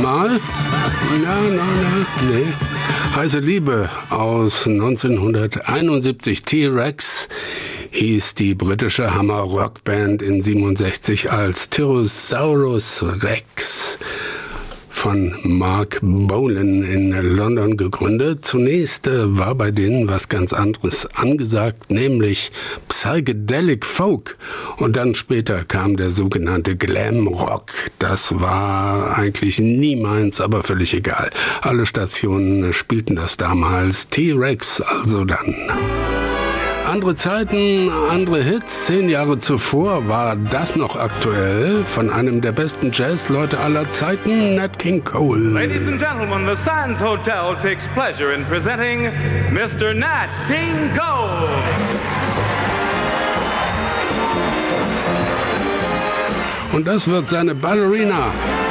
mal. Nee. Heiße Liebe aus 1971. T-Rex hieß die britische Hammer-Rockband in 67 als Tyrannosaurus Rex von Mark Bolan in London gegründet. Zunächst war bei denen was ganz anderes angesagt, nämlich Psychedelic Folk. Und dann später kam der sogenannte Glam Rock. Das war eigentlich nie meins, aber völlig egal. Alle Stationen spielten das damals. T-Rex also dann. Andere Zeiten, andere Hits. 10 Jahre zuvor war das noch aktuell von einem der besten Jazzleute aller Zeiten, Nat King Cole. Ladies and gentlemen, the Sands Hotel takes pleasure in presenting Mr. Nat King Cole. Und das wird seine Ballerina.